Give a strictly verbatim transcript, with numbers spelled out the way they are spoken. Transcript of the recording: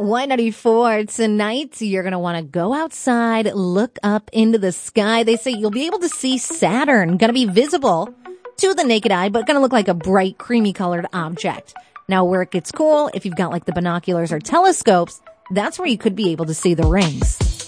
Y ninety-four. Tonight, you're going to want to go outside, look up into the sky. They say you'll be able to see Saturn, going to be visible to the naked eye, but going to look like a bright, creamy colored object. Now, where it gets cool, if you've got like the binoculars or telescopes, that's where you could be able to see the rings.